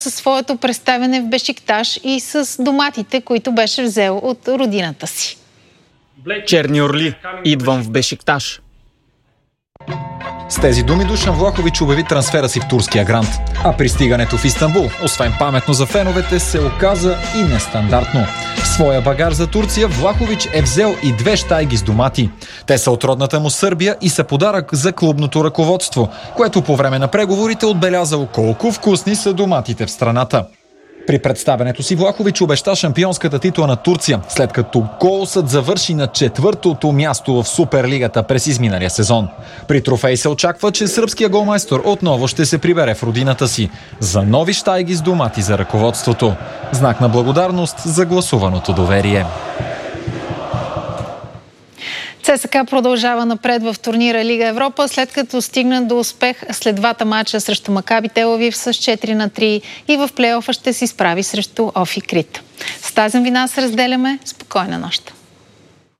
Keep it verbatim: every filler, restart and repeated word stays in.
със своето представяне в Бешикташ и с доматите, които беше взел от родината си. Черни орли, идвам в Бешикташ. С тези думи Душан Влахович обяви трансфера си в турския грант. А пристигането в Истанбул, освен паметно за феновете, се оказа и нестандартно. В своя багаж за Турция Влахович е взел и две щайги с домати. Те са от родната му Сърбия и са подарък за клубното ръководство, което по време на преговорите отбелязало колко вкусни са доматите в страната. При представянето си Влахович обеща шампионската титла на Турция, след като Колосът завърши на четвъртото място в Суперлигата през изминалия сезон. При трофей се очаква, че сръбския голмайстор отново ще се прибере в родината си за нови щайги с домати за ръководството. Знак на благодарност за гласуваното доверие. ЦСКА продължава напред в турнира Лига Европа, след като стигна до успех след двата мача срещу Макаби Тел Авив с четири на три и в плейофа ще се изправи срещу Офи Крит. С тази новина се разделяме. Спокойна нощ!